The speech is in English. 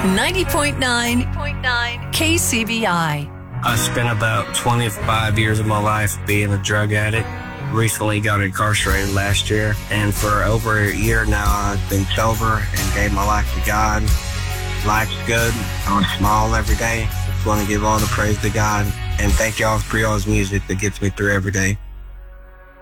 90.9 KCBI. I spent about 25 years of my life being a drug addict. Recently got incarcerated last year, and for over a year now I've been sober and gave my life to God. Life's good. I smile every day. Just want to give all the praise to God, and thank y'all for y'all's music that gets me through every day.